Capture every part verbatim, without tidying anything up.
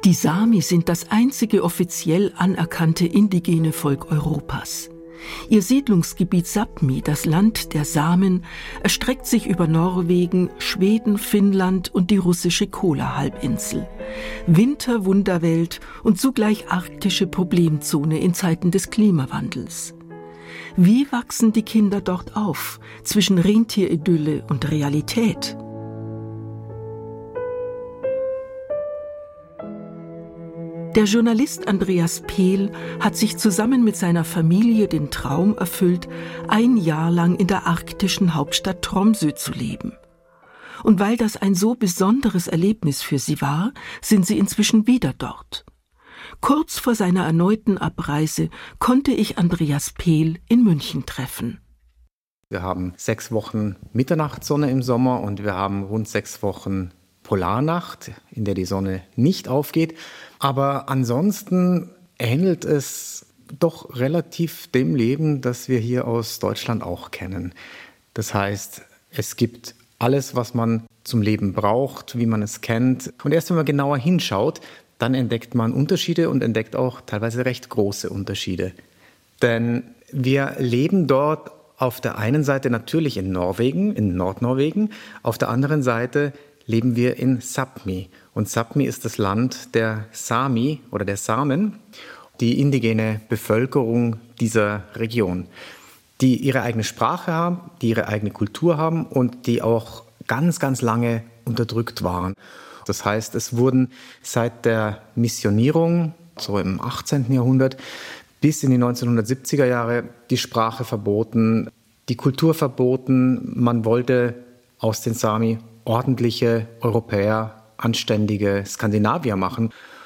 Die Sami sind das einzige offiziell anerkannte indigene Volk Europas. Ihr Siedlungsgebiet Sápmi, das Land der Samen, erstreckt sich über Norwegen, Schweden, Finnland und die russische Kola-Halbinsel. Winterwunderwelt und zugleich arktische Problemzone in Zeiten des Klimawandels. Wie wachsen die Kinder dort auf, zwischen Rentieриdylle und Realität? Der Journalist Andreas Pehl hat sich zusammen mit seiner Familie den Traum erfüllt, ein Jahr lang in der arktischen Hauptstadt Tromsø zu leben. Und weil das ein so besonderes Erlebnis für sie war, sind sie inzwischen wieder dort. Kurz vor seiner erneuten Abreise konnte ich Andreas Pehl in München treffen. Wir haben sechs Wochen Mitternachtssonne im Sommer und wir haben rund sechs Wochen Polarnacht, in der die Sonne nicht aufgeht. Aber ansonsten ähnelt es doch relativ dem Leben, das wir hier aus Deutschland auch kennen. Das heißt, es gibt alles, was man zum Leben braucht, wie man es kennt. Und erst wenn man genauer hinschaut, dann entdeckt man Unterschiede und entdeckt auch teilweise recht große Unterschiede. Denn wir leben dort auf der einen Seite natürlich in Norwegen, in Nordnorwegen, auf der anderen Seite leben wir in Sápmi. Und Sápmi ist das Land der Sami oder der Samen, die indigene Bevölkerung dieser Region, die ihre eigene Sprache haben, die ihre eigene Kultur haben und die auch ganz, ganz lange unterdrückt waren. Das heißt, es wurden seit der Missionierung, so im achtzehnten Jahrhundert, bis in die neunzehnhundertsiebziger Jahre die Sprache verboten, die Kultur verboten. Man wollte aus den Sami ordentliche Europäer, anständige Skandinavier machen.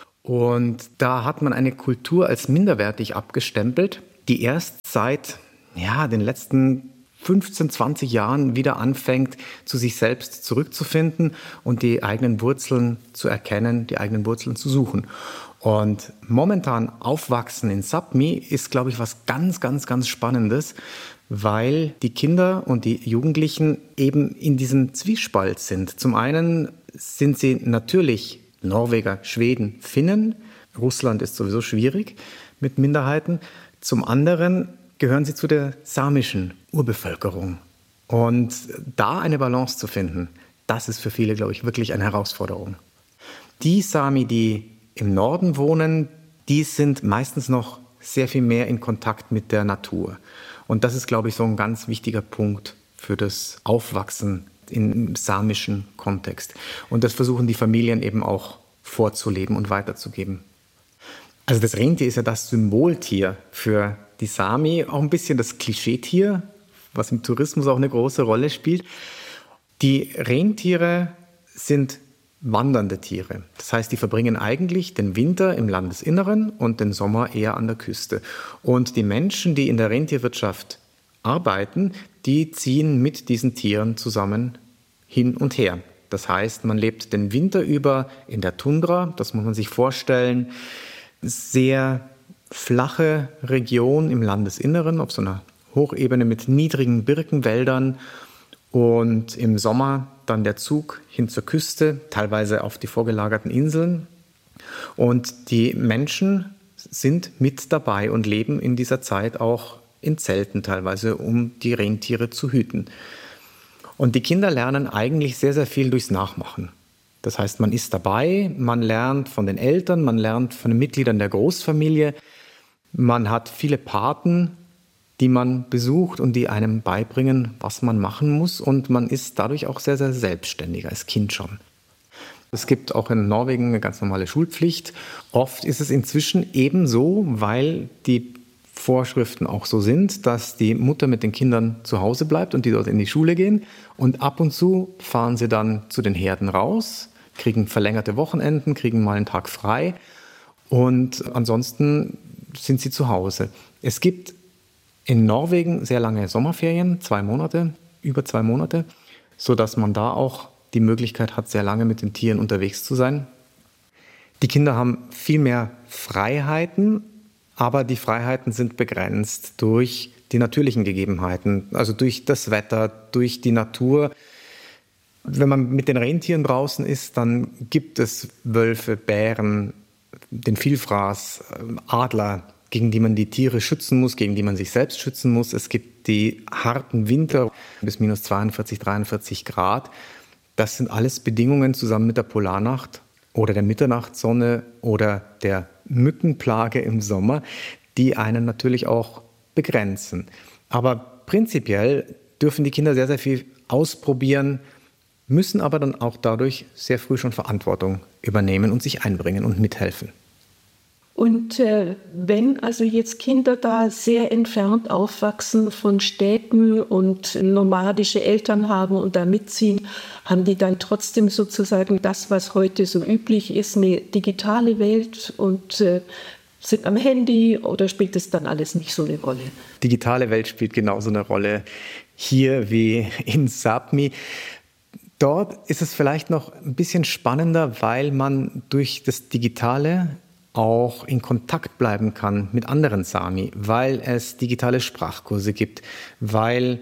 Und da hat man eine Kultur als minderwertig abgestempelt, die erst seit ja, den letzten fünfzehn, zwanzig Jahren wieder anfängt, zu sich selbst zurückzufinden und die eigenen Wurzeln zu erkennen, die eigenen Wurzeln zu suchen. Und momentan aufwachsen in Sápmi ist, glaube ich, was ganz, ganz, ganz Spannendes, weil die Kinder und die Jugendlichen eben in diesem Zwiespalt sind. Zum einen sind sie natürlich Norweger, Schweden, Finnen. Russland ist sowieso schwierig mit Minderheiten. Zum anderen gehören sie zu der samischen Urbevölkerung. Und da eine Balance zu finden, das ist für viele, glaube ich, wirklich eine Herausforderung. Die Sami, die im Norden wohnen, die sind meistens noch sehr viel mehr in Kontakt mit der Natur. Und das ist, glaube ich, so ein ganz wichtiger Punkt für das Aufwachsen im samischen Kontext. Und das versuchen die Familien eben auch vorzuleben und weiterzugeben. Also das Rentier ist ja das Symboltier für die Sami, auch ein bisschen das Klischeetier, was im Tourismus auch eine große Rolle spielt. Die Rentiere sind wandernde Tiere. Das heißt, die verbringen eigentlich den Winter im Landesinneren und den Sommer eher an der Küste. Und die Menschen, die in der Rentierwirtschaft arbeiten, die ziehen mit diesen Tieren zusammen hin und her. Das heißt, man lebt den Winter über in der Tundra, das muss man sich vorstellen, sehr flache Region im Landesinneren, auf so einer Hochebene mit niedrigen Birkenwäldern. Und im Sommer dann der Zug hin zur Küste, teilweise auf die vorgelagerten Inseln. Und die Menschen sind mit dabei und leben in dieser Zeit auch in Zelten teilweise, um die Rentiere zu hüten. Und die Kinder lernen eigentlich sehr, sehr viel durchs Nachmachen. Das heißt, man ist dabei, man lernt von den Eltern, man lernt von den Mitgliedern der Großfamilie. Man hat viele Paten, die man besucht und die einem beibringen, was man machen muss. Und man ist dadurch auch sehr, sehr selbstständig als Kind schon. Es gibt auch in Norwegen eine ganz normale Schulpflicht. Oft ist es inzwischen ebenso, weil die Vorschriften auch so sind, dass die Mutter mit den Kindern zu Hause bleibt und die dort in die Schule gehen. Und ab und zu fahren sie dann zu den Herden raus, kriegen verlängerte Wochenenden, kriegen mal einen Tag frei. Und ansonsten sind sie zu Hause. Es gibt in Norwegen sehr lange Sommerferien, zwei Monate, über zwei Monate, sodass man da auch die Möglichkeit hat, sehr lange mit den Tieren unterwegs zu sein. Die Kinder haben viel mehr Freiheiten, aber die Freiheiten sind begrenzt durch die natürlichen Gegebenheiten, also durch das Wetter, durch die Natur. Wenn man mit den Rentieren draußen ist, dann gibt es Wölfe, Bären, den Vielfraß, Adler, gegen die man die Tiere schützen muss, gegen die man sich selbst schützen muss. Es gibt die harten Winter bis minus zweiundvierzig, dreiundvierzig Grad. Das sind alles Bedingungen zusammen mit der Polarnacht oder der Mitternachtssonne oder der Mückenplage im Sommer, die einen natürlich auch begrenzen. Aber prinzipiell dürfen die Kinder sehr, sehr viel ausprobieren, müssen aber dann auch dadurch sehr früh schon Verantwortung übernehmen und sich einbringen und mithelfen. Und äh, wenn also jetzt Kinder da sehr entfernt aufwachsen von Städten und nomadische Eltern haben und da mitziehen, haben die dann trotzdem sozusagen das, was heute so üblich ist, eine digitale Welt und äh, sind am Handy, oder spielt das dann alles nicht so eine Rolle? Digitale Welt spielt genauso eine Rolle hier wie in Sápmi. Dort ist es vielleicht noch ein bisschen spannender, weil man durch das Digitale auch in Kontakt bleiben kann mit anderen Sami, weil es digitale Sprachkurse gibt, weil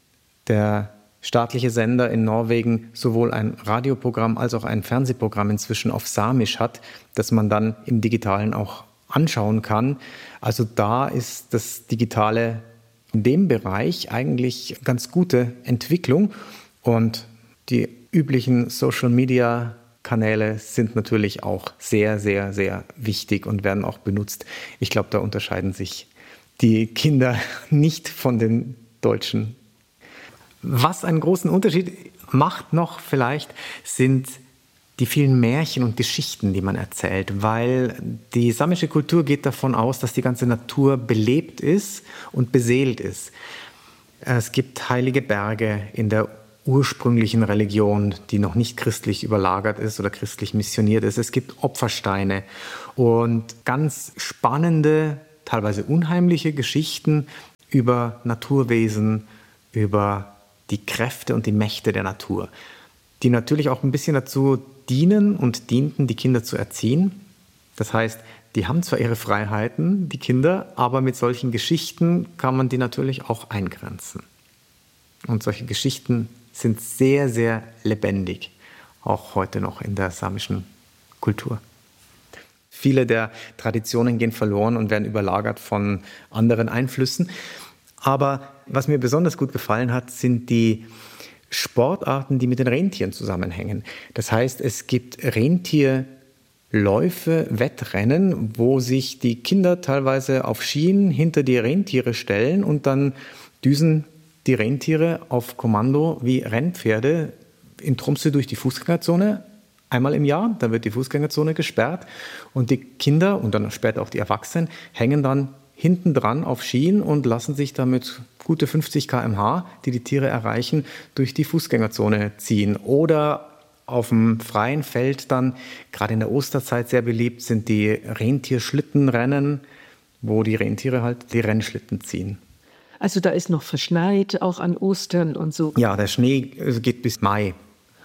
der staatliche Sender in Norwegen sowohl ein Radioprogramm als auch ein Fernsehprogramm inzwischen auf Samisch hat, das man dann im Digitalen auch anschauen kann. Also da ist das Digitale in dem Bereich eigentlich ganz gute Entwicklung, und die üblichen Social-Media Kanäle sind natürlich auch sehr, sehr, sehr wichtig und werden auch benutzt. Ich glaube, da unterscheiden sich die Kinder nicht von den Deutschen. Was einen großen Unterschied macht noch vielleicht, sind die vielen Märchen und Geschichten, die man erzählt, weil die samische Kultur geht davon aus, dass die ganze Natur belebt ist und beseelt ist. Es gibt heilige Berge in der ursprünglichen Religion, die noch nicht christlich überlagert ist oder christlich missioniert ist. Es gibt Opfersteine und ganz spannende, teilweise unheimliche Geschichten über Naturwesen, über die Kräfte und die Mächte der Natur, die natürlich auch ein bisschen dazu dienen und dienten, die Kinder zu erziehen. Das heißt, die haben zwar ihre Freiheiten, die Kinder, aber mit solchen Geschichten kann man die natürlich auch eingrenzen. Und solche Geschichten sind sehr, sehr lebendig, auch heute noch in der samischen Kultur. Viele der Traditionen gehen verloren und werden überlagert von anderen Einflüssen. Aber was mir besonders gut gefallen hat, sind die Sportarten, die mit den Rentieren zusammenhängen. Das heißt, es gibt Rentierläufe, Wettrennen, wo sich die Kinder teilweise auf Schienen hinter die Rentiere stellen und dann düsen die Rentiere auf Kommando wie Rennpferde in Tromsø durch die Fußgängerzone einmal im Jahr. Dann wird die Fußgängerzone gesperrt und die Kinder und dann später auch die Erwachsenen hängen dann hinten dran auf Schienen und lassen sich damit gute fünfzig Kilometer pro Stunde, die die Tiere erreichen, durch die Fußgängerzone ziehen. Oder auf dem freien Feld dann, gerade in der Osterzeit sehr beliebt, sind die Rentierschlittenrennen, wo die Rentiere halt die Rennschlitten ziehen. Also da ist noch verschneit, auch an Ostern und so. Ja, der Schnee geht bis Mai.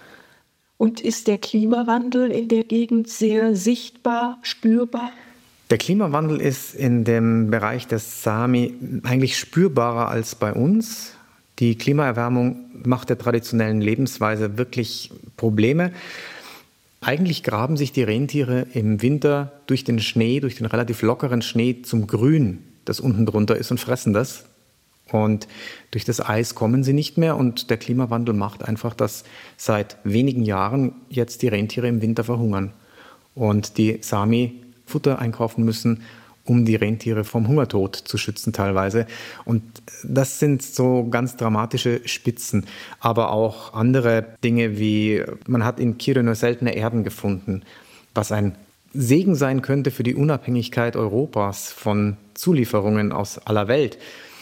Und ist der Klimawandel in der Gegend sehr sichtbar, spürbar? Der Klimawandel ist in dem Bereich des Sami eigentlich spürbarer als bei uns. Die Klimaerwärmung macht der traditionellen Lebensweise wirklich Probleme. Eigentlich graben sich die Rentiere im Winter durch den Schnee, durch den relativ lockeren Schnee zum Grün, das unten drunter ist, und fressen das. Und durch das Eis kommen sie nicht mehr, und der Klimawandel macht einfach, dass seit wenigen Jahren jetzt die Rentiere im Winter verhungern und die Sami Futter einkaufen müssen, um die Rentiere vom Hungertod zu schützen teilweise. Und das sind so ganz dramatische Spitzen, aber auch andere Dinge wie, man hat in Kiruna seltene Erden gefunden, was ein Segen sein könnte für die Unabhängigkeit Europas von Zulieferungen aus aller Welt.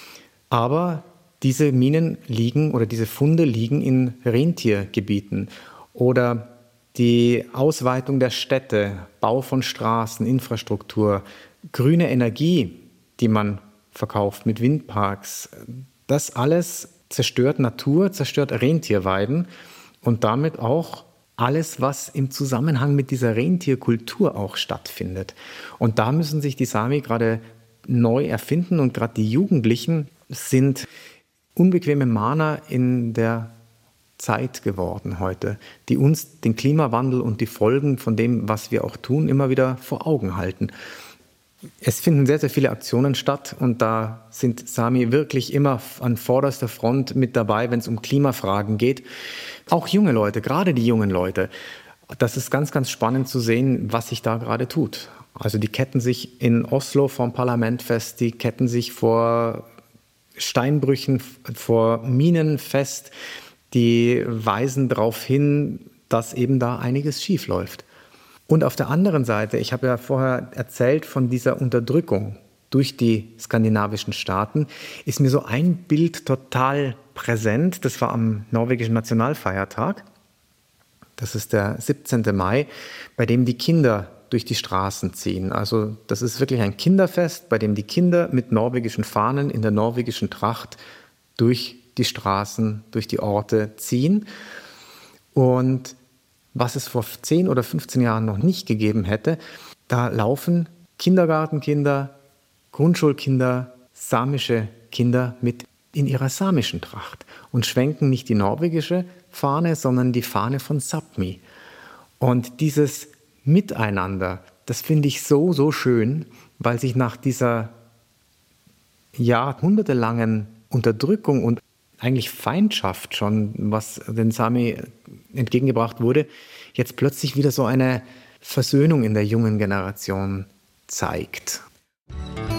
Aber diese Minen liegen oder diese Funde liegen in Rentiergebieten. Oder die Ausweitung der Städte, Bau von Straßen, Infrastruktur, grüne Energie, die man verkauft mit Windparks. Das alles zerstört Natur, zerstört Rentierweiden und damit auch alles, was im Zusammenhang mit dieser Rentierkultur auch stattfindet. Und da müssen sich die Sami gerade neu erfinden, und gerade die Jugendlichen sind unbequeme Mahner in der Zeit geworden heute, die uns den Klimawandel und die Folgen von dem, was wir auch tun, immer wieder vor Augen halten. Es finden sehr, sehr viele Aktionen statt und da sind Sami wirklich immer an vorderster Front mit dabei, wenn es um Klimafragen geht. Auch junge Leute, gerade die jungen Leute. Das ist ganz, ganz spannend zu sehen, was sich da gerade tut. Also die ketten sich in Oslo vor dem Parlament fest, die ketten sich vor Steinbrüchen, vor Minen fest, die weisen darauf hin, dass eben da einiges schief läuft. Und auf der anderen Seite, ich habe ja vorher erzählt von dieser Unterdrückung durch die skandinavischen Staaten, ist mir so ein Bild total präsent. Das war am norwegischen Nationalfeiertag. Das ist der siebzehnte Mai, bei dem die Kinder durch die Straßen ziehen. Also das ist wirklich ein Kinderfest, bei dem die Kinder mit norwegischen Fahnen in der norwegischen Tracht durch die Straßen, durch die Orte ziehen. Und was es vor zehn oder fünfzehn Jahren noch nicht gegeben hätte, da laufen Kindergartenkinder, Grundschulkinder, samische Kinder mit in ihrer samischen Tracht und schwenken nicht die norwegische Fahne, sondern die Fahne von Sápmi. Und dieses Miteinander, das finde ich so, so schön, weil sich nach dieser jahrhundertelangen Unterdrückung und eigentlich Feindschaft schon, was den Sami entgegengebracht wurde, jetzt plötzlich wieder so eine Versöhnung in der jungen Generation zeigt.